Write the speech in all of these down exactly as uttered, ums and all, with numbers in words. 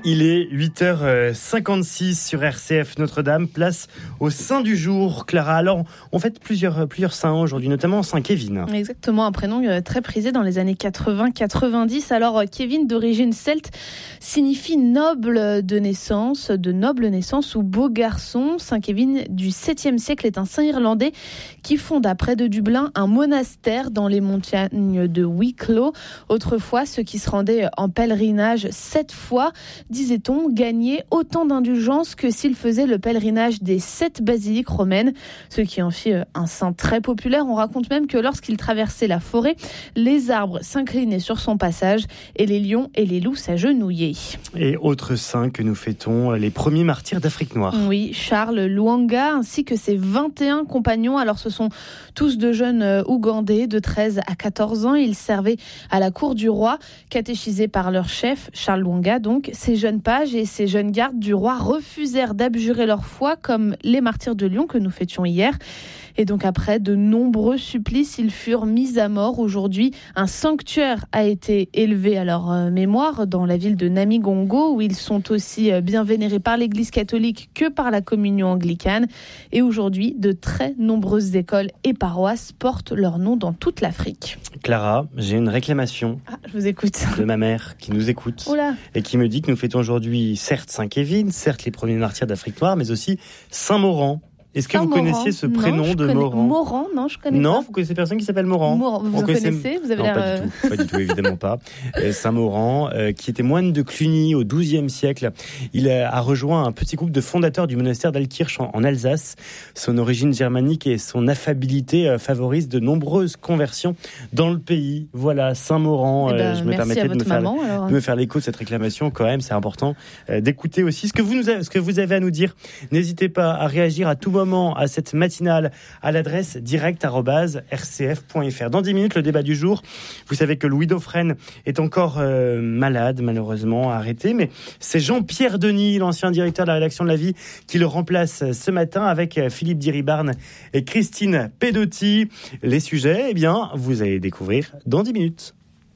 Il est huit heures cinquante-six sur R C F Notre-Dame, place au Saint du jour. Clara, alors on fête plusieurs, plusieurs saints aujourd'hui, notamment Saint Kevin. Exactement, un prénom très prisé dans les années quatre-vingts quatre-vingt-dix. Alors Kevin, d'origine celte, signifie noble de naissance, de noble naissance ou beau garçon. Saint Kevin du septième siècle est un saint irlandais qui fonda près de Dublin un monastère dans les montagnes de Wicklow. Autrefois, ceux qui se rendaient en pèlerinage sept fois, disait-on, gagnaient autant d'indulgence que s'ils faisaient le pèlerinage des sept basiliques romaines, ce qui en fit un saint très populaire. On raconte même que lorsqu'il traversait la forêt, les arbres s'inclinaient sur son passage et les lions et les loups s'agenouillaient. Et autre saint que nous fêtons, les premiers martyrs d'Afrique noire. Oui, Charles Lwanga ainsi que ses vingt et un compagnons. Alors ce sont tous de jeunes Ougandais de treize à quatorze ans. Ils servaient à la cour du roi, catéchisés par leur chef, Charles Lwanga donc. Ces jeunes pages et ces jeunes gardes du roi refusèrent d'abjurer leur foi comme les martyrs de Lyon que nous fêtions hier. Et donc après de nombreux supplices, ils furent mis à mort. Aujourd'hui, un sanctuaire a été élevé à leur mémoire dans la ville de Namigongo, où ils sont aussi bien vénérés par l'Église catholique que par la communion anglicane. Et aujourd'hui, de très nombreuses écoles et paroisses portent leur nom dans toute l'Afrique. Clara, j'ai une réclamation. Ah, je vous écoute. De ma mère qui nous écoute. Oula. Et qui me dit que nous fêtons aujourd'hui, certes Saint Kevin, certes les premiers martyrs d'Afrique noire, mais aussi Saint Maurent. Est-ce que Saint-Morand. vous connaissiez ce prénom non, de connais... Morand Morand, non, je connais non, pas. Non, vous connaissez personne qui s'appelle Morand. Morand. Vous en connaissez... connaissez Vous avez non, l'air... pas du tout, pas du tout, évidemment pas. Euh, Saint-Morand, euh, qui était moine de Cluny au douzième siècle. Il a, a rejoint un petit groupe de fondateurs du monastère d'Altkirch en, en Alsace. Son origine germanique et son affabilité euh, favorisent de nombreuses conversions dans le pays. Voilà, Saint-Morand. Eh ben, euh, je me permettais de me, maman, faire, alors... de me faire l'écho de cette réclamation quand même. C'est important euh, d'écouter aussi ce que, vous nous avez, ce que vous avez à nous dire. N'hésitez pas à réagir à tout moment à cette matinale à l'adresse direct arobase r c f point f r. Dans dix minutes, le débat du jour. Vous savez que Louis Dauphren est encore euh, malade, malheureusement, arrêté. Mais c'est Jean-Pierre Denis, l'ancien directeur de la rédaction de La Vie, qui le remplace ce matin avec Philippe Diribarne et Christine Pedotti. Les sujets, eh bien, vous allez découvrir dans dix minutes.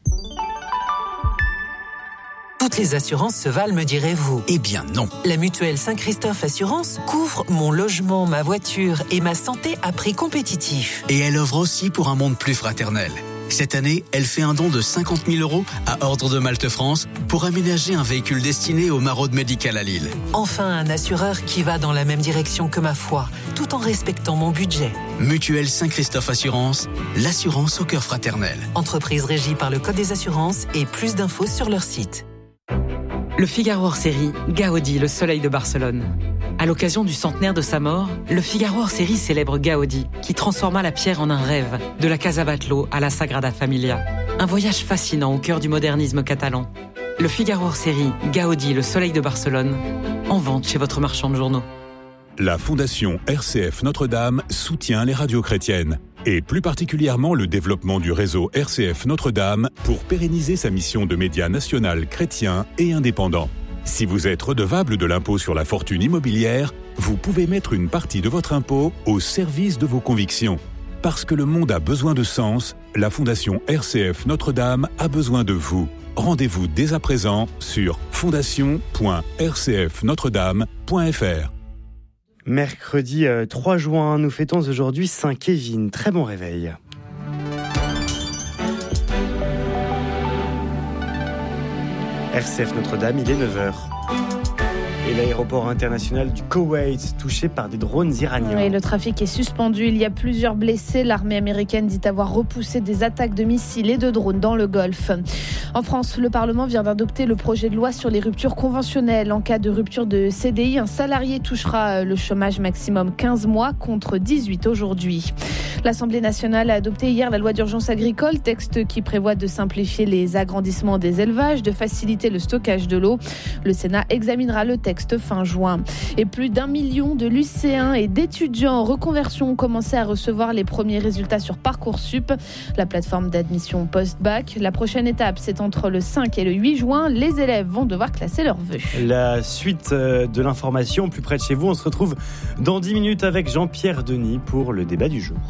Toutes les assurances se valent, me direz-vous. Eh bien non. La mutuelle Saint-Christophe Assurance couvre mon logement, ma voiture et ma santé à prix compétitif. Et elle offre aussi pour un monde plus fraternel. Cette année, elle fait un don de cinquante mille euros à Ordre de Malte France pour aménager un véhicule destiné au maraude médical à Lille. Enfin, un assureur qui va dans la même direction que ma foi, tout en respectant mon budget. Mutuelle Saint-Christophe Assurance, l'assurance au cœur fraternel. Entreprise régie par le Code des assurances et plus d'infos sur leur site. Le Figaro hors série, Gaudi, le soleil de Barcelone. À l'occasion du centenaire de sa mort, le Figaro hors série célèbre Gaudi, qui transforma la pierre en un rêve, de la Casa Batlló à la Sagrada Familia. Un voyage fascinant au cœur du modernisme catalan. Le Figaro hors série, Gaudi, le soleil de Barcelone, en vente chez votre marchand de journaux. La Fondation R C F Notre-Dame soutient les radios chrétiennes, et plus particulièrement le développement du réseau R C F Notre-Dame pour pérenniser sa mission de média national chrétien et indépendant. Si vous êtes redevable de l'impôt sur la fortune immobilière, vous pouvez mettre une partie de votre impôt au service de vos convictions. Parce que le monde a besoin de sens, la Fondation R C F Notre-Dame a besoin de vous. Rendez-vous dès à présent sur fondation point r c f notre dame point f r. Mercredi trois juin, nous fêtons aujourd'hui Saint Kevin. Très bon réveil. R C F Notre-Dame, il est neuf heures. Et l'aéroport international du Koweït touché par des drones iraniens. Oui, le trafic est suspendu. Il y a plusieurs blessés. L'armée américaine dit avoir repoussé des attaques de missiles et de drones dans le Golfe. En France, le Parlement vient d'adopter le projet de loi sur les ruptures conventionnelles. En cas de rupture de C D I, un salarié touchera le chômage maximum quinze mois contre dix-huit aujourd'hui. L'Assemblée nationale a adopté hier la loi d'urgence agricole, texte qui prévoit de simplifier les agrandissements des élevages, de faciliter le stockage de l'eau. Le Sénat examinera le texte fin juin. Et plus d'un million de lycéens et d'étudiants en reconversion ont commencé à recevoir les premiers résultats sur Parcoursup, la plateforme d'admission post-bac. La prochaine étape, c'est entre le cinq et le huit juin. Les élèves vont devoir classer leurs vœux. La suite de l'information plus près de chez vous, on se retrouve dans dix minutes avec Jean-Pierre Denis pour le débat du jour.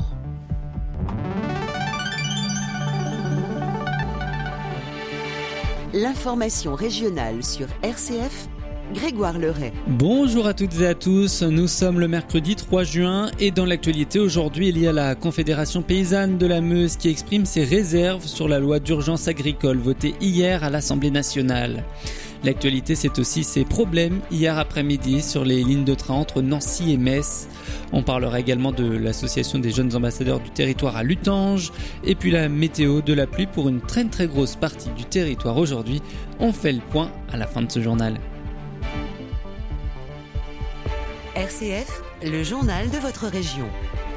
L'information régionale sur R C F, Grégoire Leray. Bonjour à toutes et à tous, nous sommes le mercredi trois juin et dans l'actualité aujourd'hui il y a la Confédération Paysanne de la Meuse qui exprime ses réserves sur la loi d'urgence agricole votée hier à l'Assemblée nationale. L'actualité, c'est aussi ces problèmes hier après-midi sur les lignes de train entre Nancy et Metz. On parlera également de l'association des jeunes ambassadeurs du territoire à Lutange et puis la météo de la pluie pour une très très grosse partie du territoire aujourd'hui. On fait le point à la fin de ce journal. R C F, le journal de votre région.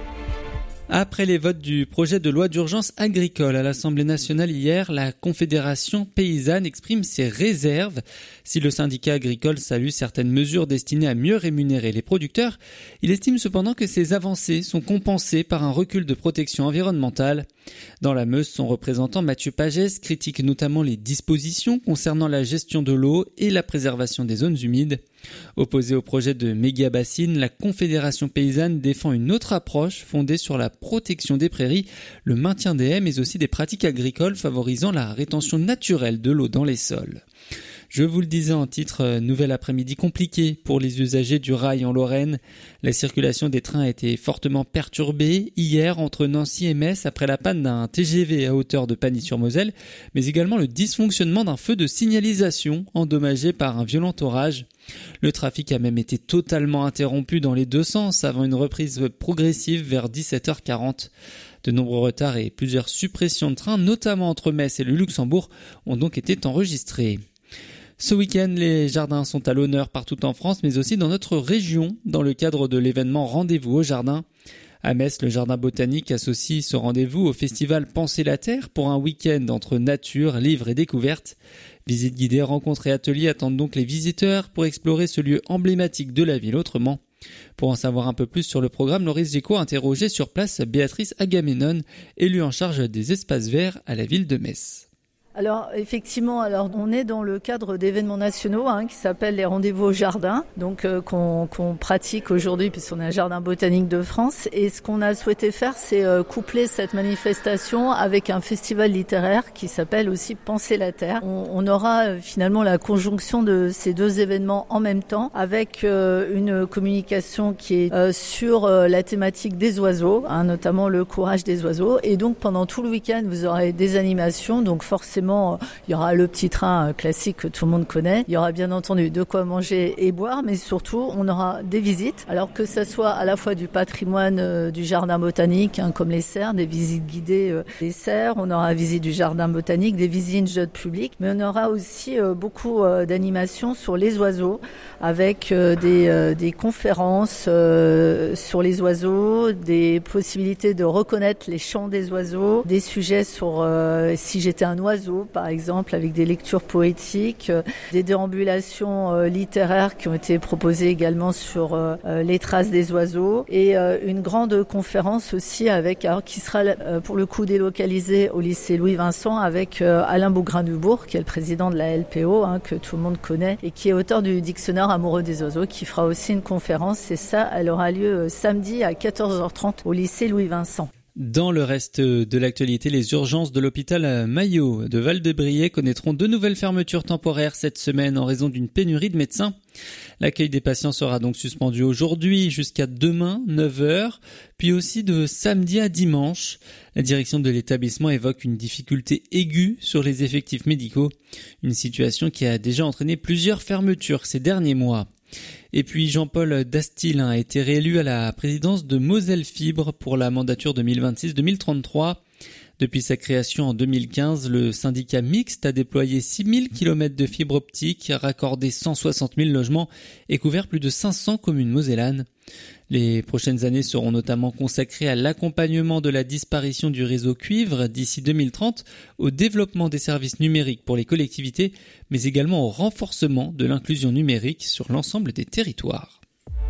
Après les votes du projet de loi d'urgence agricole à l'Assemblée nationale hier, la Confédération paysanne exprime ses réserves. Si le syndicat agricole salue certaines mesures destinées à mieux rémunérer les producteurs, il estime cependant que ces avancées sont compensées par un recul de protection environnementale. Dans la Meuse, son représentant Mathieu Pagès critique notamment les dispositions concernant la gestion de l'eau et la préservation des zones humides. Opposée au projet de méga-bassine, la Confédération paysanne défend une autre approche fondée sur la protection des prairies, le maintien des haies mais aussi des pratiques agricoles favorisant la rétention naturelle de l'eau dans les sols. Je vous le disais en titre, nouvel après-midi compliqué pour les usagers du rail en Lorraine. La circulation des trains a été fortement perturbée hier entre Nancy et Metz après la panne d'un T G V à hauteur de Pagny-sur-Moselle, mais également le dysfonctionnement d'un feu de signalisation endommagé par un violent orage. Le trafic a même été totalement interrompu dans les deux sens avant une reprise progressive vers dix-sept heures quarante. De nombreux retards et plusieurs suppressions de trains, notamment entre Metz et le Luxembourg, ont donc été enregistrés. Ce week-end, les jardins sont à l'honneur partout en France, mais aussi dans notre région, dans le cadre de l'événement Rendez-vous au jardin. À Metz, le jardin botanique associe ce rendez-vous au festival Penser la Terre pour un week-end entre nature, livres et découvertes. Visites guidées, rencontres et ateliers attendent donc les visiteurs pour explorer ce lieu emblématique de la ville autrement. Pour en savoir un peu plus sur le programme, Loris Géco a interrogé sur place Béatrice Agamemnon, élue en charge des espaces verts à la ville de Metz. Alors effectivement, alors on est dans le cadre d'événements nationaux hein, qui s'appellent les rendez-vous au jardin, donc euh, qu'on, qu'on pratique aujourd'hui puisqu'on a un jardin botanique de France. Et ce qu'on a souhaité faire, c'est euh, coupler cette manifestation avec un festival littéraire qui s'appelle aussi Penser la Terre. On, on aura euh, finalement la conjonction de ces deux événements en même temps, avec euh, une communication qui est euh, sur euh, la thématique des oiseaux, hein, notamment le courage des oiseaux. Et donc pendant tout le week-end, vous aurez des animations, donc forcément il y aura le petit train classique que tout le monde connaît. Il y aura bien entendu de quoi manger et boire, mais surtout, on aura des visites. Alors que ça soit à la fois du patrimoine euh, du jardin botanique, hein, comme les serres, des visites guidées euh, des serres. On aura visite du jardin botanique, des visites jeunes publics. Mais on aura aussi euh, beaucoup euh, d'animations sur les oiseaux, avec euh, des, euh, des conférences euh, sur les oiseaux, des possibilités de reconnaître les chants des oiseaux, des sujets sur euh, si j'étais un oiseau, par exemple, avec des lectures poétiques, euh, des déambulations euh, littéraires qui ont été proposées également sur euh, les traces des oiseaux et euh, une grande conférence aussi avec, alors, qui sera euh, pour le coup délocalisée au lycée Louis Vincent avec euh, Alain Bougrain-Dubourg, qui est le président de la L P O, hein, que tout le monde connaît et qui est auteur du dictionnaire amoureux des oiseaux, qui fera aussi une conférence et ça, elle aura lieu euh, samedi à quatorze heures trente au lycée Louis Vincent. Dans le reste de l'actualité, les urgences de l'hôpital Maillot de Val-de-Briey connaîtront de nouvelles fermetures temporaires cette semaine en raison d'une pénurie de médecins. L'accueil des patients sera donc suspendu aujourd'hui jusqu'à demain, neuf heures, puis aussi de samedi à dimanche. La direction de l'établissement évoque une difficulté aiguë sur les effectifs médicaux, une situation qui a déjà entraîné plusieurs fermetures ces derniers mois. Et puis Jean-Paul Dastil a été réélu à la présidence de Moselle Fibre pour la mandature deux mille vingt-six deux mille trente-trois. Depuis sa création en deux mille quinze, le syndicat mixte a déployé six mille kilomètres de fibres optiques, raccordé cent soixante mille logements et couvert plus de cinq cents communes mosellanes. Les prochaines années seront notamment consacrées à l'accompagnement de la disparition du réseau cuivre d'ici deux mille trente, au développement des services numériques pour les collectivités, mais également au renforcement de l'inclusion numérique sur l'ensemble des territoires.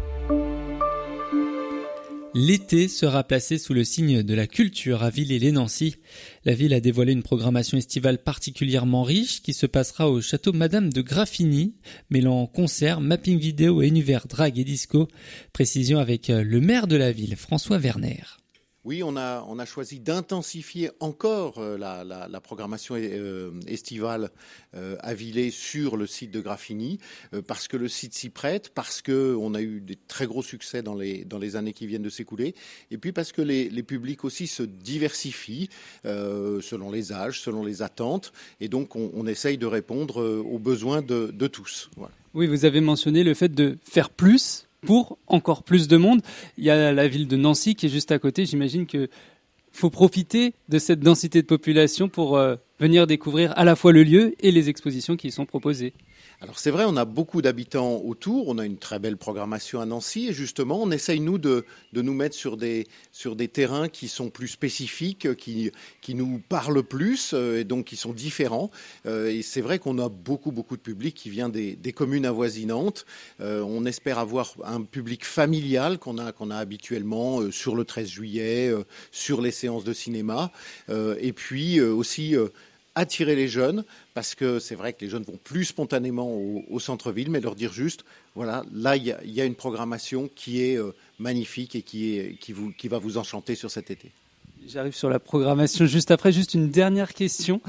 L'été sera placé sous le signe de la culture à Villers-lès-Nancy. La ville a dévoilé une programmation estivale particulièrement riche qui se passera au château Madame de Graffigny, mêlant concerts, mapping vidéo et univers drague et disco. Précision avec le maire de la ville, François Werner. Oui, on a, on a choisi d'intensifier encore euh, la, la, la programmation euh, estivale euh, à Villers sur le site de Graffigny, euh, parce que le site s'y prête, parce qu'on a eu des très gros succès dans les, dans les années qui viennent de s'écouler, et puis parce que les, les publics aussi se diversifient euh, selon les âges, selon les attentes, et donc on, on essaye de répondre euh, aux besoins de, de tous. Voilà. Oui, vous avez mentionné le fait de faire plus pour encore plus de monde. Il y a la ville de Nancy qui est juste à côté. J'imagine qu'il faut profiter de cette densité de population pour euh, venir découvrir à la fois le lieu et les expositions qui y sont proposées. Alors c'est vrai, on a beaucoup d'habitants autour, on a une très belle programmation à Nancy et justement on essaye nous de, de nous mettre sur des, sur des terrains qui sont plus spécifiques, qui, qui nous parlent plus euh, et donc qui sont différents. Euh, et c'est vrai qu'on a beaucoup beaucoup de public qui vient des, des communes avoisinantes. Euh, on espère avoir un public familial qu'on a, qu'on a habituellement euh, sur le treize juillet, euh, sur les séances de cinéma euh, et puis euh, aussi euh, attirer les jeunes, parce que c'est vrai que les jeunes vont plus spontanément au, au centre-ville, mais leur dire juste, voilà, là, il y, y a une programmation qui est euh, magnifique et qui, est, qui, vous, qui va vous enchanter sur cet été. J'arrive sur la programmation juste après. Juste une dernière question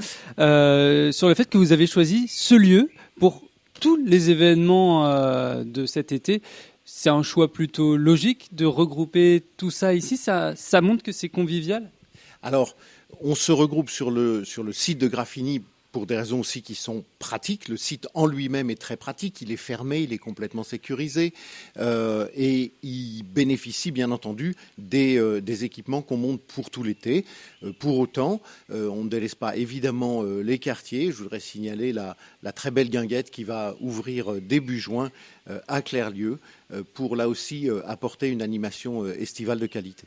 euh, sur le fait que vous avez choisi ce lieu pour tous les événements euh, de cet été. C'est un choix plutôt logique de regrouper tout ça ici. Ça, ça montre que c'est convivial. Alors, on se regroupe sur le, sur le site de Graffigny pour des raisons aussi qui sont pratiques. Le site en lui-même est très pratique, il est fermé, il est complètement sécurisé euh, et il bénéficie bien entendu des, euh, des équipements qu'on monte pour tout l'été. Euh, pour autant, euh, on ne délaisse pas évidemment euh, les quartiers. Je voudrais signaler la, la très belle guinguette qui va ouvrir euh, début juin euh, à Clairlieu euh, pour là aussi euh, apporter une animation euh, estivale de qualité.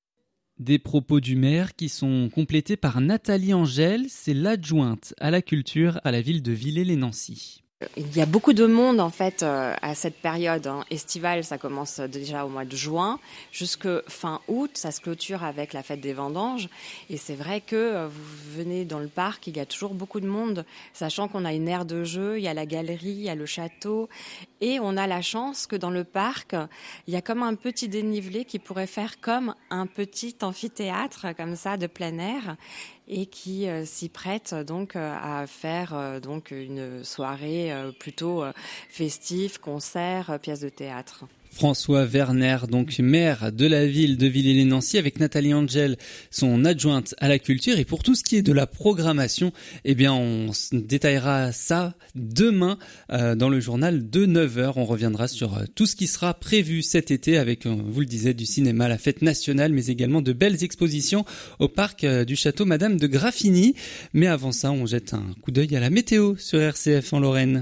Des propos du maire qui sont complétés par Nathalie Angèle, c'est l'adjointe à la culture à la ville de Villers-lès-Nancy. Il y a beaucoup de monde en fait euh, à cette période hein, estivale, ça commence déjà au mois de juin jusque fin août, ça se clôture avec la fête des vendanges et c'est vrai que euh, vous venez dans le parc, il y a toujours beaucoup de monde, sachant qu'on a une aire de jeu, il y a la galerie, il y a le château et on a la chance que dans le parc, il y a comme un petit dénivelé qui pourrait faire comme un petit amphithéâtre comme ça de plein air. Et qui euh, s'y prête donc euh, à faire euh, donc une soirée euh, plutôt euh, festive, concert, euh, pièce de théâtre. François Werner, donc maire de la ville de Villers-lès-Nancy, avec Nathalie Angèle, son adjointe à la culture. Et pour tout ce qui est de la programmation, eh bien, on détaillera ça demain euh, dans le journal de neuf heures. On reviendra sur euh, tout ce qui sera prévu cet été avec, euh, vous le disiez, du cinéma, la fête nationale, mais également de belles expositions au parc euh, du château Madame de Graffigny. Mais avant ça, on jette un coup d'œil à la météo sur R C F en Lorraine.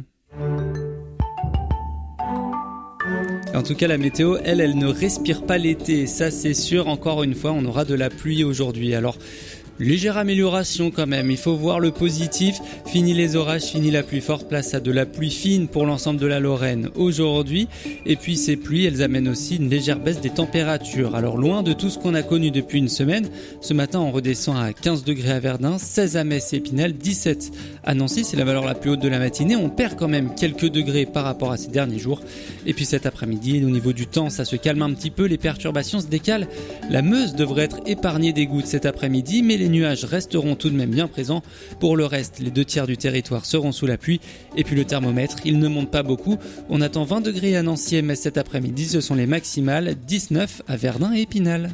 En tout cas, la météo, elle, elle ne respire pas l'été. Ça, c'est sûr. Encore une fois, on aura de la pluie aujourd'hui. Alors, légère amélioration quand même, il faut voir le positif. Fini les orages, fini la pluie forte, place à de la pluie fine pour l'ensemble de la Lorraine aujourd'hui. Et puis ces pluies, elles amènent aussi une légère baisse des températures. Alors loin de tout ce qu'on a connu depuis une semaine, ce matin on redescend à quinze degrés à Verdun, seize à Metz et Épinal, dix-sept à Nancy, c'est la valeur la plus haute de la matinée. On perd quand même quelques degrés par rapport à ces derniers jours. Et puis cet après-midi, au niveau du temps, ça se calme un petit peu, les perturbations se décalent. La Meuse devrait être épargnée des gouttes cet après-midi, mais les Les nuages resteront tout de même bien présents. Pour le reste, les deux tiers du territoire seront sous la pluie. Et puis le thermomètre, il ne monte pas beaucoup. On attend vingt degrés à Nancy et Metz cet après-midi. Ce sont les maximales, dix-neuf à Verdun et Épinal.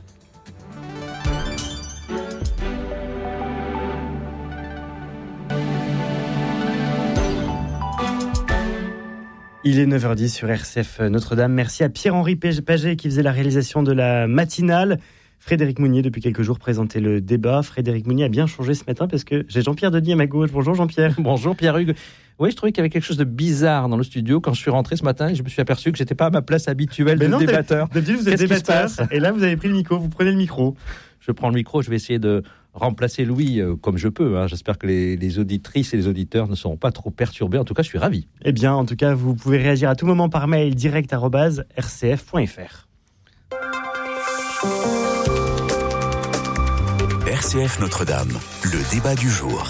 Il est neuf heures dix sur R C F Notre-Dame. Merci à Pierre-Henri Paget qui faisait la réalisation de la matinale. Frédéric Mounier, depuis quelques jours, présentait le débat. Frédéric Mounier a bien changé ce matin parce que j'ai Jean-Pierre Denis à ma gauche. Bonjour Jean-Pierre. Bonjour Pierre-Hugues. Oui, je trouvais qu'il y avait quelque chose de bizarre dans le studio. Quand je suis rentré ce matin, je me suis aperçu que j'étais pas à ma place habituelle Mais de non, débatteur. D'habitude, vous êtes Qu'est-ce débatteur. Et là, vous avez pris le micro. Vous prenez le micro. Je prends le micro. Je vais essayer de remplacer Louis euh, comme je peux. Hein. J'espère que les, les auditrices et les auditeurs ne seront pas trop perturbés. En tout cas, je suis ravi. Eh bien, en tout cas, vous pouvez réagir à tout moment par mail direct arobase r c f point f r. R C F Notre-Dame, le débat du jour.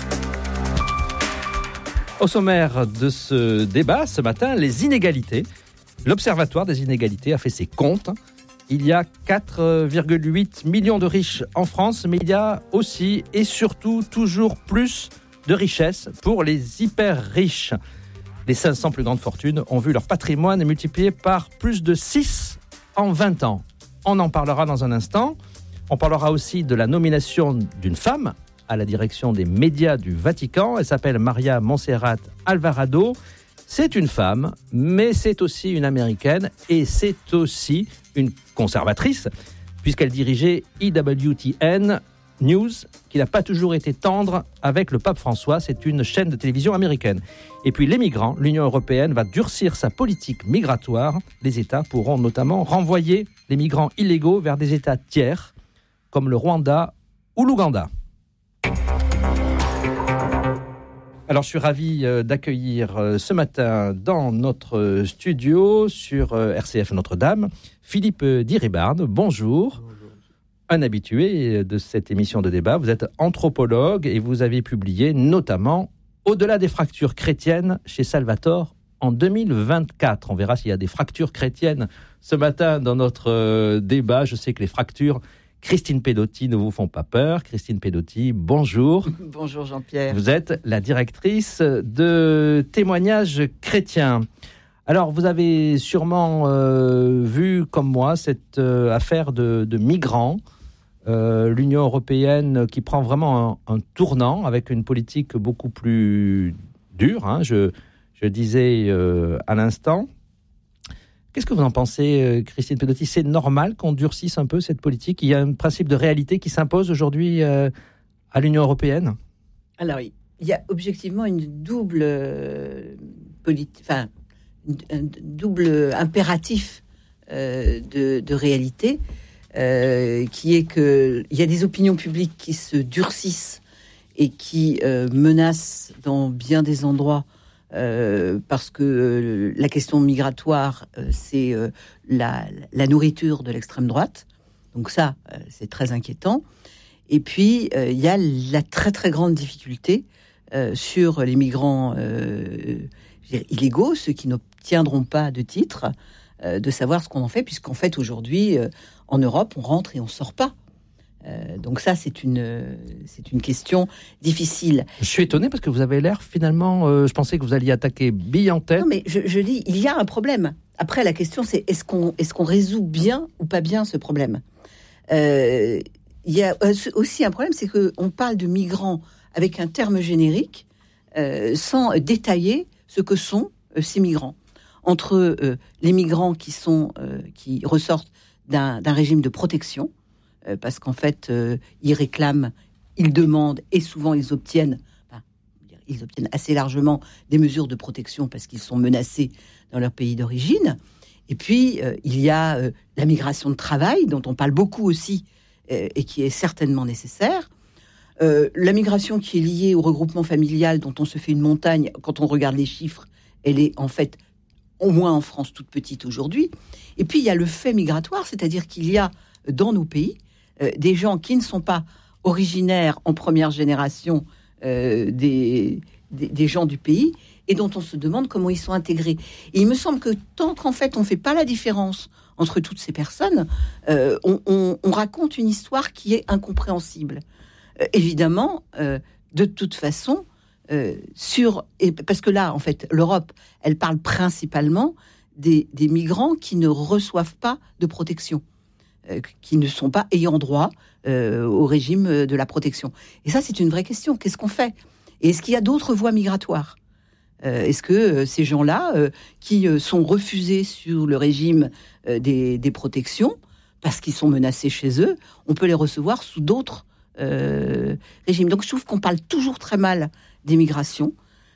Au sommaire de ce débat, ce matin, les inégalités. L'Observatoire des inégalités a fait ses comptes. Il y a quatre virgule huit millions de riches en France, mais il y a aussi et surtout toujours plus de richesses pour les hyper riches. Les cinq cents plus grandes fortunes ont vu leur patrimoine multiplié par plus de six en vingt ans. On en parlera dans un instant. On parlera aussi de la nomination d'une femme à la direction des médias du Vatican. Elle s'appelle Maria Montserrat Alvarado. C'est une femme, mais c'est aussi une Américaine et c'est aussi une conservatrice, puisqu'elle dirigeait E W T N News, qui n'a pas toujours été tendre avec le pape François. C'est une chaîne de télévision américaine. Et puis les migrants, l'Union européenne va durcir sa politique migratoire. Les États pourront notamment renvoyer les migrants illégaux vers des États tiers, comme le Rwanda ou l'Ouganda. Alors, je suis ravi d'accueillir ce matin dans notre studio sur R C F Notre-Dame Philippe Diribarne. Bonjour. Bonjour. Un habitué de cette émission de débat. Vous êtes anthropologue et vous avez publié notamment Au-delà des fractures chrétiennes chez Salvatore en deux mille vingt-quatre. On verra s'il y a des fractures chrétiennes ce matin dans notre débat. Je sais que les fractures Christine Pedotti ne vous font pas peur. Christine Pedotti, bonjour. Bonjour Jean-Pierre. Vous êtes la directrice de Témoignages chrétiens. Alors, vous avez sûrement euh, vu, comme moi, cette euh, affaire de, de migrants. Euh, L'Union européenne qui prend vraiment un, un tournant avec une politique beaucoup plus dure, hein, je, je disais euh, à l'instant. Qu'est-ce que vous en pensez, Christine Pedotti ? C'est normal qu'on durcisse un peu cette politique ? Il y a un principe de réalité qui s'impose aujourd'hui euh, à l'Union européenne ? Alors, il y a objectivement une double, euh, politi- enfin, un double impératif euh, de, de réalité, euh, qui est qu'il y a des opinions publiques qui se durcissent et qui euh, menacent dans bien des endroits. Euh, parce que euh, la question migratoire, euh, c'est euh, la, la nourriture de l'extrême droite. Donc ça, euh, c'est très inquiétant. Et puis, il euh, y a la très très grande difficulté euh, sur les migrants euh, je veux dire, illégaux, ceux qui n'obtiendront pas de titre, euh, de savoir ce qu'on en fait, puisqu'en fait, aujourd'hui, euh, en Europe, on rentre et on ne sort pas. Euh, donc ça, c'est une, c'est une question difficile. Je suis étonné parce que vous avez l'air finalement, euh, je pensais que vous alliez attaquer bille en tête. Non, mais je, je dis, il y a un problème. Après, la question, c'est est-ce qu'on, est-ce qu'on résout bien ou pas bien ce problème ? euh, Il y a aussi un problème, c'est qu'on parle de migrants avec un terme générique, euh, sans détailler ce que sont euh, ces migrants. Entre euh, les migrants qui, sont, euh, qui ressortent d'un, d'un régime de protection, parce qu'en fait, euh, ils réclament, ils demandent, et souvent ils obtiennent, enfin, ils obtiennent assez largement des mesures de protection parce qu'ils sont menacés dans leur pays d'origine. Et puis, euh, il y a euh, la migration de travail, dont on parle beaucoup aussi, euh, et qui est certainement nécessaire. Euh, la migration qui est liée au regroupement familial, dont on se fait une montagne, quand on regarde les chiffres, elle est en fait, au moins en France, toute petite aujourd'hui. Et puis, il y a le fait migratoire, c'est-à-dire qu'il y a dans nos pays, Euh, des gens qui ne sont pas originaires en première génération euh, des, des, des gens du pays et dont on se demande comment ils sont intégrés. Et il me semble que tant qu'en fait on ne fait pas la différence entre toutes ces personnes, euh, on, on, on raconte une histoire qui est incompréhensible. Euh, évidemment, euh, de toute façon, euh, sur, et parce que là, en fait, l'Europe, elle parle principalement des, des migrants qui ne reçoivent pas de protection, qui ne sont pas ayant droit euh, au régime de la protection. Et ça, c'est une vraie question. Qu'est-ce qu'on fait ? Et est-ce qu'il y a d'autres voies migratoires ? euh, Est-ce que euh, ces gens-là, euh, qui euh, sont refusés sur le régime euh, des, des protections, parce qu'ils sont menacés chez eux, on peut les recevoir sous d'autres euh, régimes ? Donc, je trouve qu'on parle toujours très mal des migrations,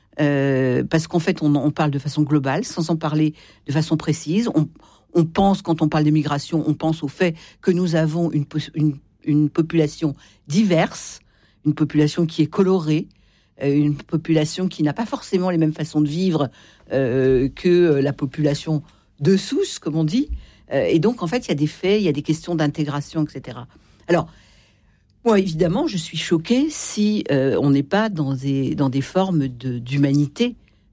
euh, parce qu'en fait, on, on parle de façon globale, sans en parler de façon précise. On On pense, quand on parle de migration, on pense au fait que nous avons une, une, une population diverse, une population qui est colorée, une population qui n'a pas forcément les mêmes façons de vivre euh, que la population de souche, comme on dit. Euh, et donc, en fait, il y a des faits, il y a des questions d'intégration, et cetera. Alors, moi, évidemment, je suis choquée si euh, on n'est pas dans des, dans des formes de, d'humanité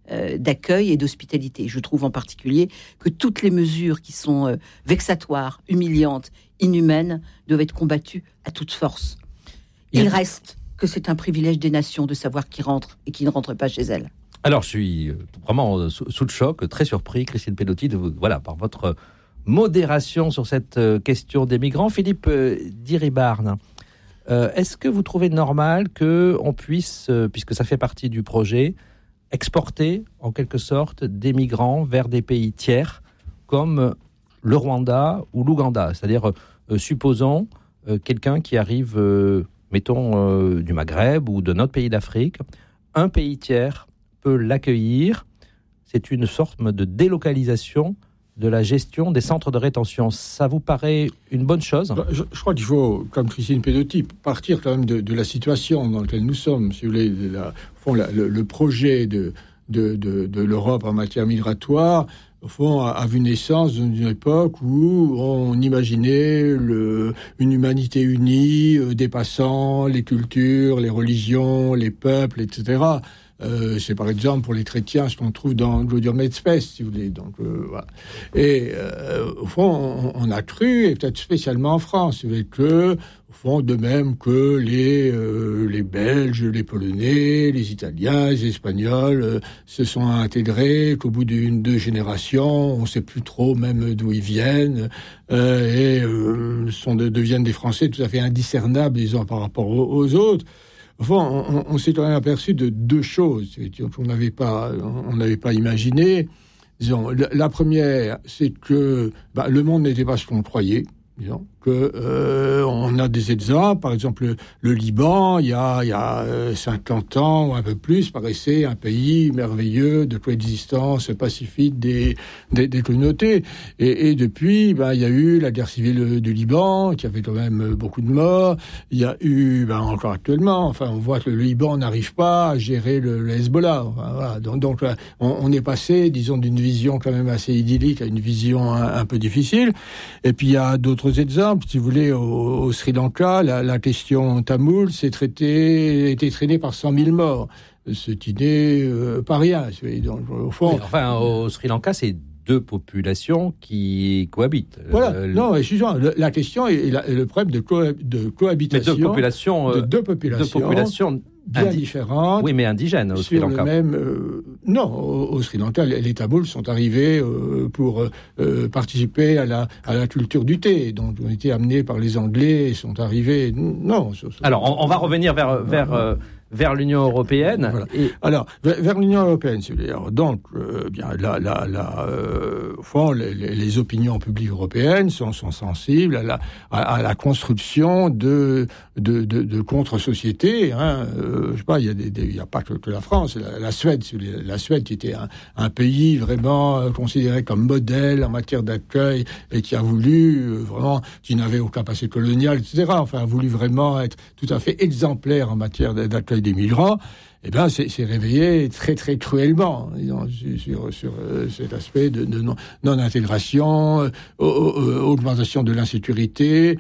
euh, d'accueil et d'hospitalité. Je trouve en particulier que toutes les mesures qui sont euh, vexatoires, humiliantes, inhumaines, doivent être combattues à toute force. Il reste que c'est un privilège des nations de savoir qui rentre et qui ne rentre pas chez elles. Alors, je suis vraiment sous, sous le choc, très surpris, Christine Pelotti, de vous, voilà, par votre modération sur cette question des migrants. Philippe euh, Diribarne, euh, est-ce que vous trouvez normal qu'on puisse, euh, puisque ça fait partie du projet, exporter en quelque sorte des migrants vers des pays tiers comme le Rwanda ou l'Ouganda? C'est-à-dire, euh, supposons euh, quelqu'un qui arrive, euh, mettons, euh, du Maghreb ou de notre pays d'Afrique, un pays tiers peut l'accueillir. C'est une sorte de délocalisation de la gestion des centres de rétention. Ça vous paraît une bonne chose ? je, je crois qu'il faut, comme Christine Pelotti, partir quand même de, de la situation dans laquelle nous sommes. Si vous voulez, la, au fond, la, le, le projet de, de, de, de l'Europe en matière migratoire, au fond, a, a vu naissance dans une époque où on imaginait le, une humanité unie, euh, dépassant les cultures, les religions, les peuples, et cetera. Euh, c'est par exemple pour les chrétiens ce qu'on trouve dans Gaudium et Spes, si vous voulez. Donc, euh, voilà. Et euh, au fond, on, on a cru, et peut-être spécialement en France, si vous voulez, que, au fond, de même que les euh, les Belges, les Polonais, les Italiens, les Espagnols euh, se sont intégrés, qu'au bout d'une deux générations, on ne sait plus trop même d'où ils viennent, euh, et euh, sont de, deviennent des Français tout à fait indiscernables, disons, par rapport aux, aux autres. Enfin, on, on s'est quand même aperçu de deux choses qu'on n'avait pas, on n'avait pas imaginé. Disons, la, la première, c'est que bah, le monde n'était pas ce qu'on croyait. Disons, que euh, on a des exemples, par exemple le, le Liban, il y a, il y a euh, cinquante ans ou un peu plus, paraissait un pays merveilleux de coexistence pacifique des, des, des communautés. Et, et depuis, ben, il y a eu la guerre civile du Liban, qui avait quand même beaucoup de morts. Il y a eu, ben, encore actuellement, enfin, on voit que le Liban n'arrive pas à gérer le, le Hezbollah. Enfin, voilà. Donc, donc on, on est passé, disons, d'une vision quand même assez idyllique à une vision un, un peu difficile. Et puis, il y a d'autres exemples. Si vous voulez, au, au Sri Lanka, la, la question tamoule s'est traitée, été traînée par cent mille morts. Ce qui n'est euh, pas rien. Donc, au fond, oui, enfin, au Sri Lanka, c'est deux populations qui cohabitent. Voilà. Euh, non, excusez-moi. La question est, la, est le problème de, co- de cohabitation. Mais deux populations, de deux populations. Deux populations bien indi- différentes. Oui, mais indigènes au Sri Lanka. Le même, euh, non, au, au Sri Lanka, les, les Tamouls sont arrivés euh, pour euh, participer à la, à la culture du thé. Donc, ils ont été amenés par les Anglais et sont arrivés. Non. Ça, ça, Alors, on, on va revenir vers vers. Euh, vers l'Union européenne. Voilà. Et... Alors, vers, vers l'Union européenne, si vous voulez. Alors, donc, euh, bien, là, là, là, euh, au fond, les, les opinions publiques européennes sont, sont sensibles à la, à, à la construction de, de, de, de contre-sociétés. Hein. Euh, je sais pas, il y a des, des, il y a pas que, que la France, la, la Suède, si vous voulez, la Suède qui était un, un pays vraiment euh, considéré comme modèle en matière d'accueil et qui a voulu euh, vraiment, qui n'avait aucun passé colonial, et cetera. Enfin, a voulu vraiment être tout à fait exemplaire en matière d'accueil des migrants, eh ben, c'est, c'est réveillé très, très cruellement disons, sur, sur, sur euh, cet aspect de, de non, non-intégration, euh, euh, augmentation de l'insécurité,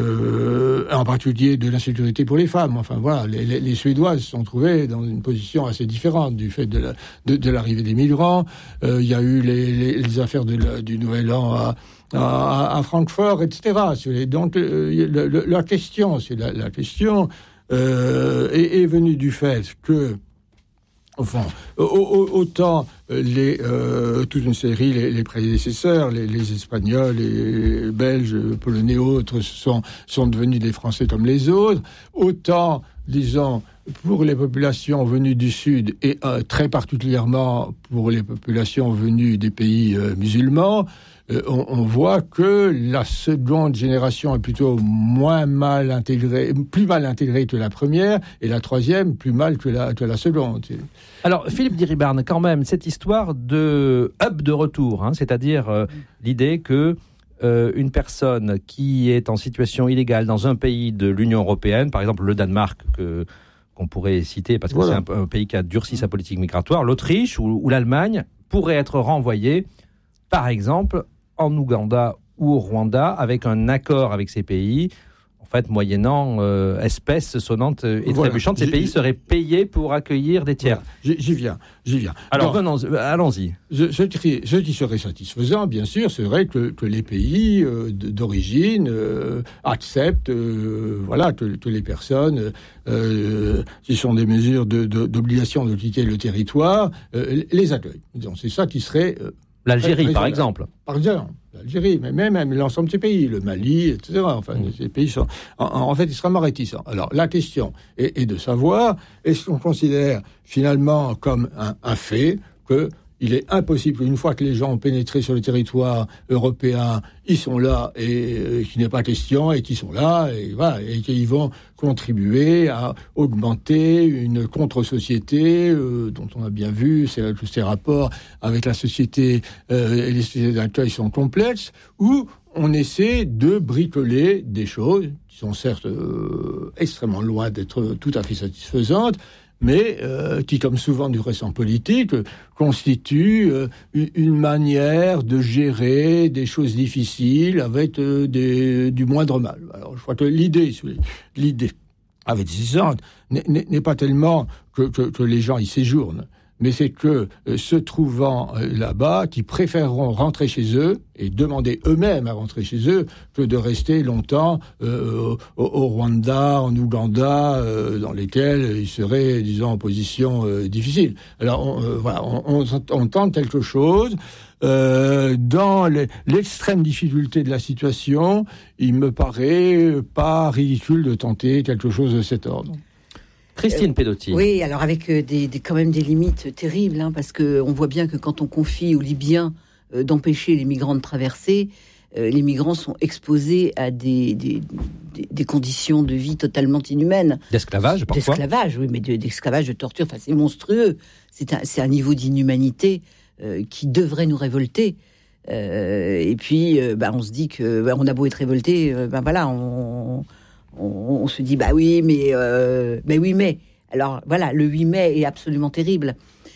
euh, en particulier de l'insécurité pour les femmes. Enfin, voilà, les, les, les Suédoises se sont trouvées dans une position assez différente du fait de, la, de, de l'arrivée des migrants. Euh, il y a eu les, les, les affaires de la, du Nouvel An à à, à Francfort, et cetera. Donc, euh, le, le, la question, c'est la, la question... Euh, est, est venu du fait que, enfin, autant les euh, toute une série, les, les prédécesseurs, les, les Espagnols, les Belges, Polonais, autres sont sont devenus des Français comme les autres. Autant, disons, pour les populations venues du Sud et euh, très particulièrement pour les populations venues des pays euh, musulmans. Euh, on, on voit que la seconde génération est plutôt moins mal intégrée, plus mal intégrée que la première, et la troisième plus mal que la, que la seconde. Alors, Philippe Diribarne, quand même, cette histoire de hub de retour, hein, c'est-à-dire euh, l'idée que euh, une personne qui est en situation illégale dans un pays de l'Union européenne, par exemple le Danemark, que, qu'on pourrait citer parce que voilà. c'est un, un pays qui a durci sa politique migratoire, l'Autriche ou, ou l'Allemagne, pourrait être renvoyée, par exemple, en Ouganda ou au Rwanda, avec un accord avec ces pays, fait, moyennant euh, espèces sonnantes et voilà. trébuchantes, ces J'y... pays seraient payés pour accueillir des tiers. Voilà. J'y viens, j'y viens. Alors, venons, allons-y. Ce, ce, qui, ce qui serait satisfaisant, bien sûr, serait que, que les pays euh, d'origine euh, acceptent euh, voilà, que, que les personnes, euh, qui sont des mesures de, de, d'obligation de quitter le territoire, euh, les accueillent. Disons, c'est ça qui serait... Euh, L'Algérie, très, par exemple. Par exemple, l'Algérie, mais même, même l'ensemble de ces pays, le Mali, et cetera. Enfin, mmh. ces pays sont, en, en fait, extrêmement réticents. Alors, la question est, est de savoir, est-ce qu'on considère finalement comme un, un fait que il est impossible qu'une fois que les gens ont pénétré sur le territoire européen, ils sont là et euh, qu'il n'est pas question et qu'ils sont là et voilà et qu'ils vont contribuer à augmenter une contre-société euh, dont on a bien vu ces, ces rapports avec la société euh, et les sociétés d'accueil sont complexes, où on essaie de bricoler des choses qui sont certes euh, extrêmement loin d'être tout à fait satisfaisantes, mais euh, qui, comme souvent du reste en politique, euh, constitue euh, une manière de gérer des choses difficiles avec euh, des, du moindre mal. Alors, je crois que l'idée, l'idée avec ces n'est, n'est pas tellement que, que, que les gens y séjournent, mais c'est que, euh, se trouvant euh, là-bas, qui préféreront rentrer chez eux et demander eux-mêmes à rentrer chez eux que de rester longtemps euh, au, au Rwanda, en Ouganda, euh, dans lesquels ils seraient, disons, en position euh, difficile. Alors, on, euh, voilà, on, on, on tente quelque chose. Euh, dans les, l'extrême difficulté de la situation, il me paraît pas ridicule de tenter quelque chose de cet ordre. Christine Pedotti. Euh, oui, alors avec euh, des, des, quand même des limites terribles, hein, parce qu'on voit bien que quand on confie aux Libyens euh, d'empêcher les migrants de traverser, euh, les migrants sont exposés à des, des, des, des conditions de vie totalement inhumaines. D'esclavage, parfois. D'esclavage, oui, mais de, d'esclavage, de torture, enfin c'est monstrueux. C'est un, c'est un niveau d'inhumanité euh, qui devrait nous révolter. Euh, et puis, euh, bah, on se dit que, bah, on a beau être révolté, euh, bah, voilà, on... On, on se dit, bah oui, mais, euh, mais oui, mais. Alors, voilà, le huit mai est absolument terrible.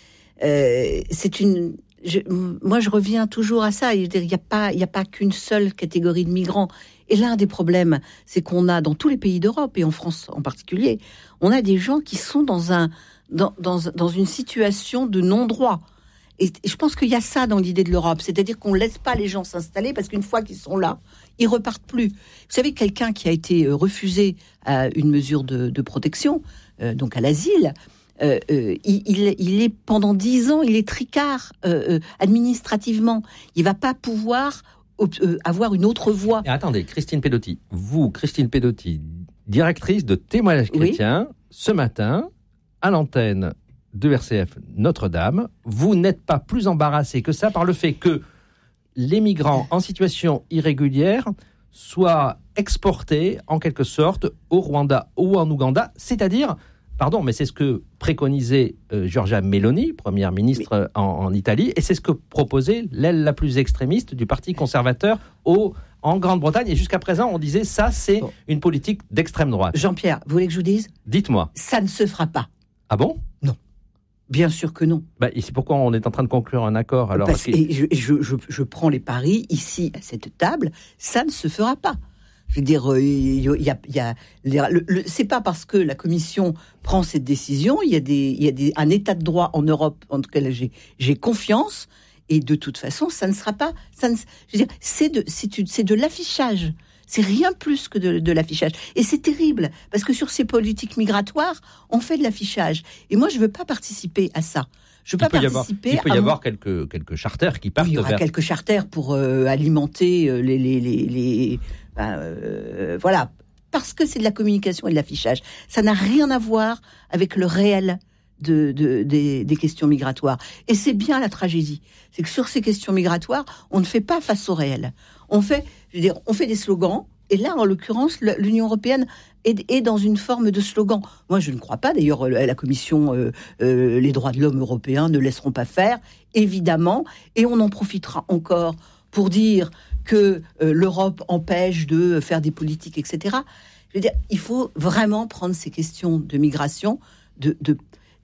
Euh, c'est une... Je, moi, je reviens toujours à ça. Il n'y a pas, il n'y a pas qu'une seule catégorie de migrants. Et l'un des problèmes, c'est qu'on a, dans tous les pays d'Europe, et en France en particulier, on a des gens qui sont dans, un, dans, dans, dans une situation de non-droit. Et, et je pense qu'il y a ça dans l'idée de l'Europe. C'est-à-dire qu'on ne laisse pas les gens s'installer, parce qu'une fois qu'ils sont là, ils repartent plus. Vous savez, quelqu'un qui a été refusé à une mesure de, de protection, euh, donc à l'asile, euh, euh, il, il, il est pendant dix ans, il est tricard euh, euh, administrativement. Il va pas pouvoir euh, avoir une autre voie. Et attendez, Christine Pedotti, vous, Christine Pedotti, directrice de Témoignages chrétiens, oui. Ce matin, à l'antenne de R C F Notre-Dame, vous n'êtes pas plus embarrassée que ça par le fait que les migrants en situation irrégulière soient exportés, en quelque sorte, au Rwanda ou en Ouganda, c'est-à-dire, pardon, mais c'est ce que préconisait euh, Giorgia Meloni, première ministre oui. en, en Italie, et c'est ce que proposait l'aile la plus extrémiste du Parti conservateur au, en Grande-Bretagne, et jusqu'à présent, on disait, ça, c'est bon. Une politique d'extrême droite. Jean-Pierre, vous voulez que je vous dise ? Dites-moi. Ça ne se fera pas. Ah bon ? Non. Bien sûr que non. Bah, c'est pourquoi on est en train de conclure un accord. Alors, Parce, et je, je, je, je prends les paris ici à cette table, ça ne se fera pas. Je veux dire, il y a, il y a, le, le, c'est pas parce que la Commission prend cette décision, il y a des, il y a des, un état de droit en Europe, en tout cas là, j'ai, j'ai confiance, et de toute façon, ça ne sera pas, ça ne, je veux dire, c'est de, c'est, c'est de l'affichage. C'est rien plus que de, de l'affichage. Et c'est terrible, parce que sur ces politiques migratoires, on fait de l'affichage. Et moi, je ne veux pas participer à ça. Je veux pas participer. Il peut y avoir, il peut y avoir quelques, quelques charters qui partent. Oui, il y aura vers... quelques charters pour euh, alimenter les... les, les, les ben, euh, voilà. Parce que c'est de la communication et de l'affichage. Ça n'a rien à voir avec le réel de, de, des, des questions migratoires. Et c'est bien la tragédie. C'est que sur ces questions migratoires, on ne fait pas face au réel. On fait, je veux dire, on fait des slogans, et là, en l'occurrence, l'Union européenne est, est dans une forme de slogan. Moi, je ne crois pas, d'ailleurs, la Commission, euh, euh, les droits de l'homme européens ne laisseront pas faire, évidemment, et on en profitera encore pour dire que euh, l'Europe empêche de faire des politiques, et cetera. Je veux dire, il faut vraiment prendre ces questions de migration, de... de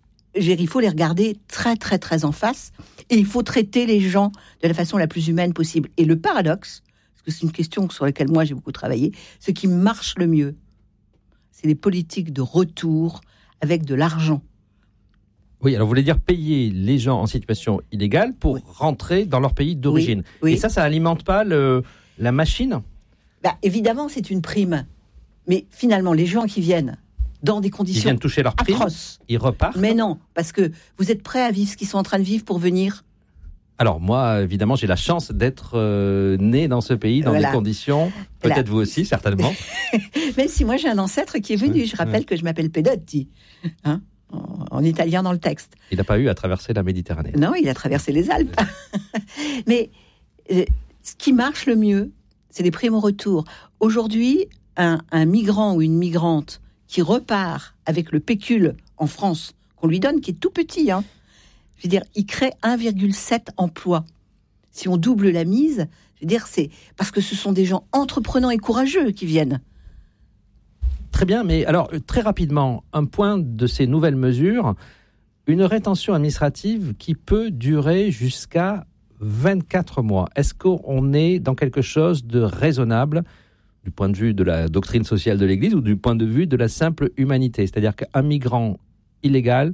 il faut les regarder très, très, très en face, et il faut traiter les gens de la façon la plus humaine possible. Et le paradoxe, c'est une question sur laquelle moi j'ai beaucoup travaillé, ce qui marche le mieux, c'est les politiques de retour avec de l'argent. Oui, alors vous voulez dire payer les gens en situation illégale pour oui. rentrer dans leur pays d'origine. Oui, oui. Et ça, ça n'alimente pas le, la machine ? Bah, évidemment, c'est une prime. Mais finalement, les gens qui viennent dans des conditions ils viennent toucher leur prime, atroces, ils repartent. Mais non, parce que vous êtes prêts à vivre ce qu'ils sont en train de vivre pour venir ? Alors moi, évidemment, j'ai la chance d'être euh, né dans ce pays, dans voilà. des conditions, peut-être voilà. vous aussi, certainement. Même si moi j'ai un ancêtre qui est venu, je rappelle que je m'appelle Pedotti, hein, en, en italien dans le texte. Il n'a pas eu à traverser la Méditerranée. Non, il a traversé les Alpes. Mais euh, ce qui marche le mieux, c'est les primes au retour. Aujourd'hui, un, un migrant ou une migrante qui repart avec le pécule en France, qu'on lui donne, qui est tout petit, hein, je veux dire, il crée un virgule sept emplois. Si on double la mise, je veux dire, c'est parce que ce sont des gens entreprenants et courageux qui viennent. Très bien, mais alors, très rapidement, un point de ces nouvelles mesures, une rétention administrative qui peut durer jusqu'à vingt-quatre mois. Est-ce qu'on est dans quelque chose de raisonnable du point de vue de la doctrine sociale de l'Église ou du point de vue de la simple humanité ? C'est-à-dire qu'un migrant illégal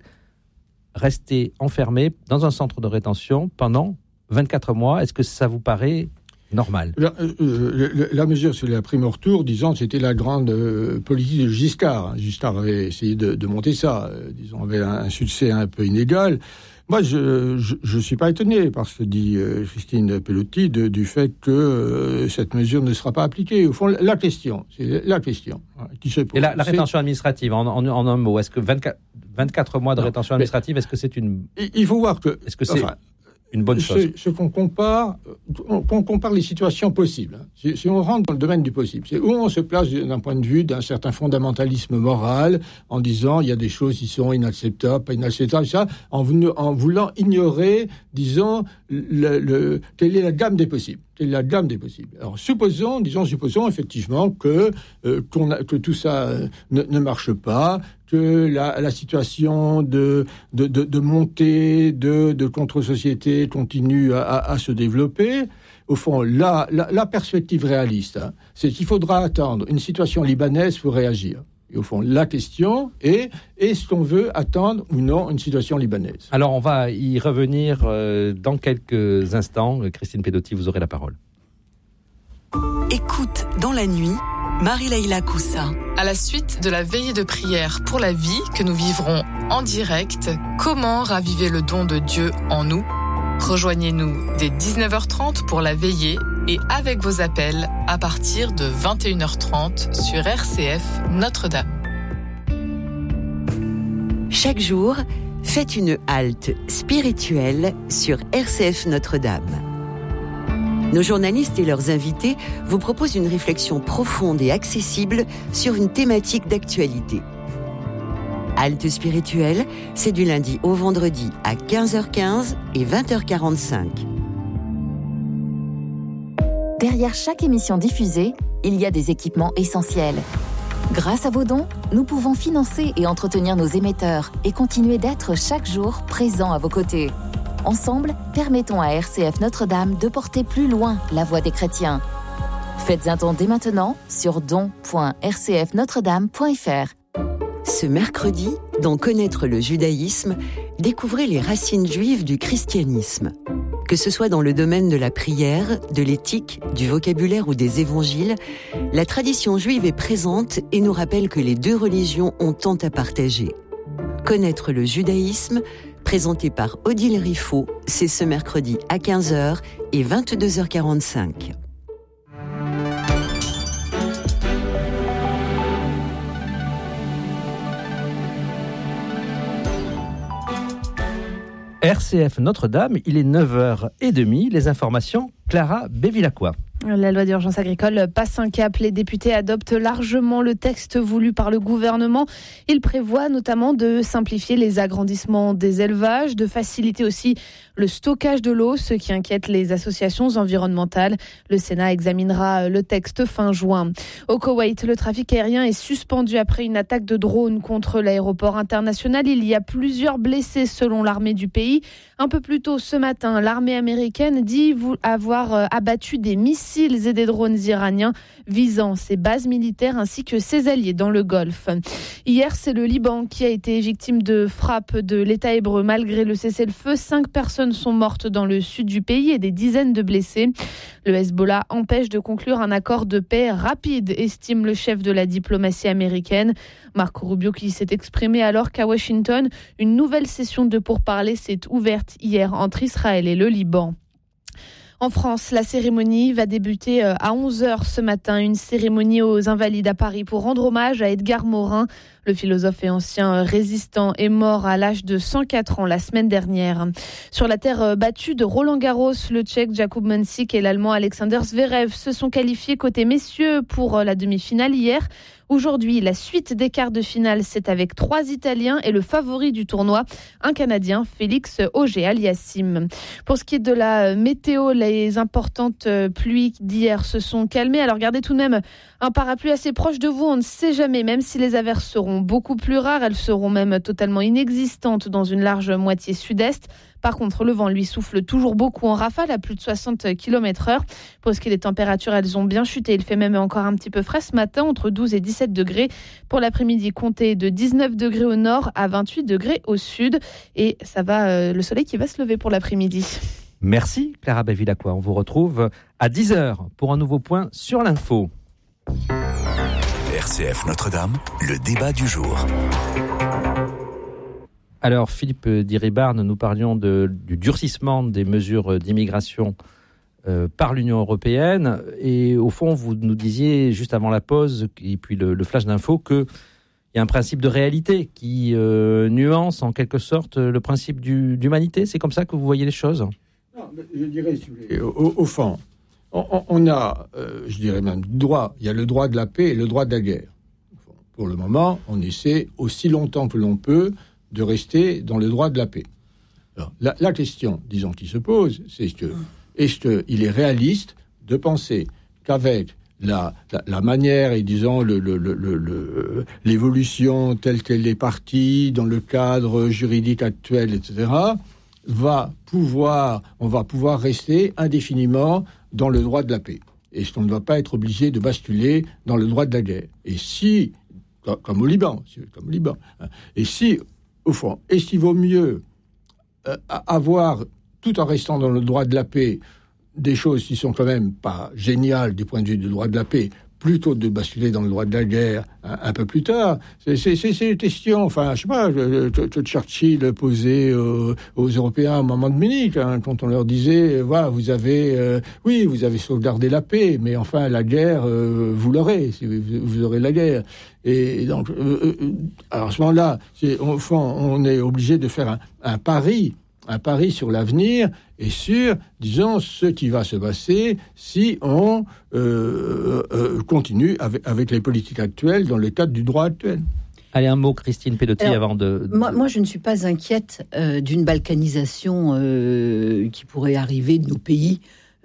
rester enfermé dans un centre de rétention pendant vingt-quatre mois, est-ce que ça vous paraît normal ? La, euh, la, la mesure sur la prime au retour, disons, c'était la grande euh, politique de Giscard. Giscard avait essayé de, de monter ça, euh, disons, avait un, un succès un peu inégal. Moi, je ne suis pas étonné par ce que dit euh, Christine Pelotti de, du fait que euh, cette mesure ne sera pas appliquée. Au fond, la question, c'est la question hein, qui se pose. Et la, la rétention administrative, en, en, en un mot, est-ce que vingt-quatre, vingt-quatre mois de non, rétention administrative, est-ce que c'est une... Il faut voir que... Est-ce que c'est... Enfin, une bonne chose. Ce, ce qu'on compare, qu'on compare les situations possibles. Si, si on rentre dans le domaine du possible, c'est où on se place d'un point de vue d'un certain fondamentalisme moral, en disant il y a des choses qui sont inacceptables, pas inacceptables, ça, en, en voulant ignorer, disons, le, le, quelle est la gamme des possibles. Quelle est la gamme des possibles. Alors supposons, disons, supposons effectivement que euh, qu'on a, que tout ça euh, ne, ne marche pas, que la, la situation de, de, de, de montée de, de contre-société continue à, à, à se développer. Au fond, la, la, la perspective réaliste, hein, c'est qu'il faudra attendre une situation libanaise pour réagir. Et au fond, la question est, est-ce qu'on veut attendre ou non une situation libanaise ? Alors, on va y revenir euh, dans quelques instants. Christine Pedotti, vous aurez la parole. Écoute dans la nuit, Marie-Leila Coussa. À la suite de la veillée de prière pour la vie que nous vivrons en direct, comment raviver le don de Dieu en nous ? Rejoignez-nous dès dix-neuf heures trente pour la veillée et avec vos appels à partir de vingt et une heures trente sur R C F Notre-Dame. Chaque jour, faites une halte spirituelle sur R C F Notre-Dame. Nos journalistes et leurs invités vous proposent une réflexion profonde et accessible sur une thématique d'actualité. Halte spirituelle, c'est du lundi au vendredi à quinze heures quinze et vingt heures quarante-cinq. Derrière chaque émission diffusée, il y a des équipements essentiels. Grâce à vos dons, nous pouvons financer et entretenir nos émetteurs et continuer d'être chaque jour présents à vos côtés. Ensemble, permettons à R C F Notre-Dame de porter plus loin la voix des chrétiens. Faites un don dès maintenant sur don point r c f notre dame point f r. Ce mercredi, dans Connaître le judaïsme, découvrez les racines juives du christianisme. Que ce soit dans le domaine de la prière, de l'éthique, du vocabulaire ou des évangiles, la tradition juive est présente et nous rappelle que les deux religions ont tant à partager. Connaître le judaïsme, présenté par Odile Riffaut, c'est ce mercredi à quinze heures et vingt-deux heures quarante-cinq. R C F Notre-Dame, il est neuf heures trente, les informations, Clara Bévilacqua. La loi d'urgence agricole passe un cap. Les députés adoptent largement le texte voulu par le gouvernement. Il prévoit notamment de simplifier les agrandissements des élevages, de faciliter aussi le stockage de l'eau, ce qui inquiète les associations environnementales. Le Sénat examinera le texte fin juin. Au Koweït, le trafic aérien est suspendu après une attaque de drone contre l'aéroport international. Il y a plusieurs blessés selon l'armée du pays. Un peu plus tôt ce matin, l'armée américaine dit avoir abattu des missiles missiles et des drones iraniens visant ses bases militaires ainsi que ses alliés dans le Golfe. Hier, c'est le Liban qui a été victime de frappes de l'État hébreu. Malgré le cessez-le-feu, cinq personnes sont mortes dans le sud du pays et des dizaines de blessés. Le Hezbollah empêche de conclure un accord de paix rapide, estime le chef de la diplomatie américaine. Marco Rubio qui s'est exprimé alors qu'à Washington, une nouvelle session de pourparlers s'est ouverte hier entre Israël et le Liban. En France, la cérémonie va débuter à onze heures ce matin. Une cérémonie aux Invalides à Paris pour rendre hommage à Edgar Morin. Le philosophe et ancien résistant est mort à l'âge de cent quatre ans la semaine dernière. Sur la terre battue de Roland-Garros, le Tchèque Jakub Mansík et l'Allemand Alexander Zverev se sont qualifiés côté messieurs pour la demi-finale hier. Aujourd'hui, la suite des quarts de finale, c'est avec trois Italiens et le favori du tournoi, un Canadien, Félix Auger-Aliassime. Pour ce qui est de la météo, les importantes pluies d'hier se sont calmées. Alors gardez tout de même un parapluie assez proche de vous, on ne sait jamais, même si les averses seront beaucoup plus rares, elles seront même totalement inexistantes dans une large moitié sud-est. Par contre, le vent, lui, souffle toujours beaucoup en rafale à plus de soixante kilomètres heure. Pour ce qui est des températures, elles ont bien chuté. Il fait même encore un petit peu frais ce matin, entre douze et dix-sept degrés. Pour l'après-midi, comptez de dix-neuf degrés au nord à vingt-huit degrés au sud. Et ça va, euh, le soleil qui va se lever pour l'après-midi. Merci Clara Bevilacqua. On vous retrouve à dix heures pour un nouveau point sur l'info. R C F Notre-Dame, le débat du jour. Alors Philippe Diribarne, nous parlions de, du durcissement des mesures d'immigration euh, par l'Union européenne et au fond vous nous disiez juste avant la pause et puis le, le flash d'info qu'il y a un principe de réalité qui euh, nuance en quelque sorte le principe du, d'humanité. C'est comme ça que vous voyez les choses ? Non, je dirais, si vous voulez, au, au fond, on, on a, euh, je dirais même, droit. Il y a le droit de la paix et le droit de la guerre. Pour le moment, on essaie aussi longtemps que l'on peut de rester dans le droit de la paix. Alors, la, la question, disons, qui se pose, c'est que, est-ce qu'il est réaliste de penser qu'avec la, la, la manière et, disons, le, le, le, le, l'évolution telle qu'elle est partie dans le cadre juridique actuel, et cetera, va pouvoir, on va pouvoir rester indéfiniment dans le droit de la paix. Est-ce qu'on ne va pas être obligé de basculer dans le droit de la guerre ? Et si, comme au Liban, comme au Liban, et si, au fond, est-ce qu'il vaut mieux euh, avoir, tout en restant dans le droit de la paix, des choses qui sont quand même pas géniales du point de vue du droit de la paix, plutôt de basculer dans le droit de la guerre un, un peu plus tard? C'est, c'est, c'est, c'est une question, enfin, je sais pas, que Churchill posait euh, aux Européens au moment de Munich, hein, quand on leur disait, voilà, vous avez, euh, oui, vous avez sauvegardé la paix, mais enfin, la guerre, euh, vous l'aurez, vous, vous aurez la guerre. Et donc, euh, euh, alors à ce moment-là, c'est, au fond, on est obligé de faire un, un pari, un pari sur l'avenir et sur, disons, ce qui va se passer si on euh, euh, continue avec, avec les politiques actuelles dans le cadre du droit actuel. Allez, un mot, Christine Pedotti, Alors, avant de... Moi, moi, je ne suis pas inquiète euh, d'une balkanisation euh, qui pourrait arriver de nos pays.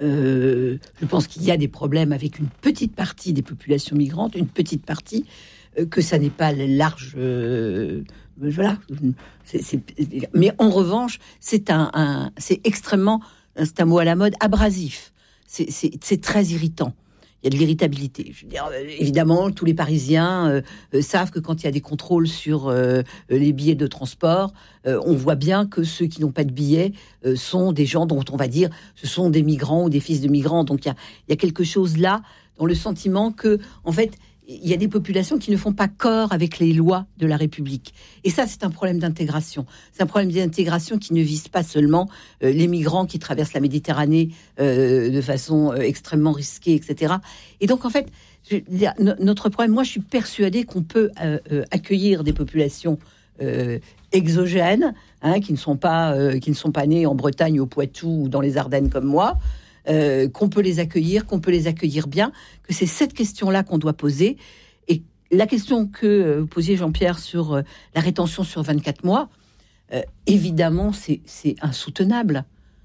Euh, je pense qu'il y a des problèmes avec une petite partie des populations migrantes, une petite partie, euh, que ça n'est pas large... Euh, voilà. C'est, c'est, mais en revanche, c'est un, un, c'est extrêmement, c'est un mot à la mode, abrasif. C'est, c'est, c'est très irritant. Il y a de l'irritabilité. Je veux dire, évidemment, tous les Parisiens euh, euh, savent que quand il y a des contrôles sur euh, les billets de transport, euh, on voit bien que ceux qui n'ont pas de billets euh, sont des gens dont on va dire ce sont des migrants ou des fils de migrants. Donc il y a, il y a quelque chose là dans le sentiment que, en fait, il y a des populations qui ne font pas corps avec les lois de la République. Et ça, c'est un problème d'intégration. C'est un problème d'intégration qui ne vise pas seulement euh, les migrants qui traversent la Méditerranée euh, de façon euh, extrêmement risquée, et cetera. Et donc, en fait, je veux dire, no- notre problème, moi, je suis persuadée qu'on peut euh, euh, accueillir des populations euh, exogènes, hein, qui ne sont pas, euh, qui ne sont pas nées en Bretagne, au Poitou ou dans les Ardennes comme moi, Euh, qu'on peut les accueillir, qu'on peut les accueillir bien, que c'est cette question-là qu'on doit poser. Et la question que euh, vous posiez, Jean-Pierre, sur euh, la rétention sur vingt-quatre mois, euh, évidemment, c'est, c'est insoutenable.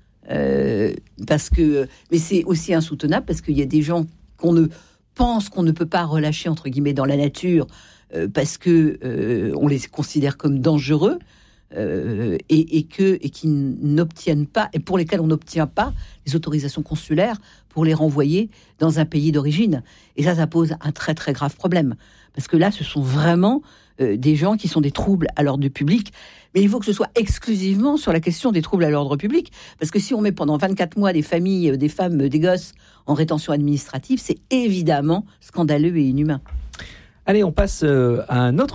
Euh, parce que, mais c'est aussi insoutenable parce qu'il y a des gens qu'on ne pense qu'on ne peut pas relâcher, entre guillemets, dans la nature, euh, parce que euh, on les considère comme dangereux. euh, et, et, que, et qui n'obtiennent pas, et pour lesquels on n'obtient pas les autorisations consulaires pour les renvoyer dans un pays d'origine. Et ça, ça pose un très très grave problème. Parce que là, ce sont vraiment euh, des gens qui sont des troubles à l'ordre public. Mais il faut que ce soit exclusivement sur la question des troubles à l'ordre public. Parce que si on met pendant vingt-quatre mois des familles, des femmes, des gosses en rétention administrative, c'est évidemment scandaleux et inhumain. Allez, on passe à un autre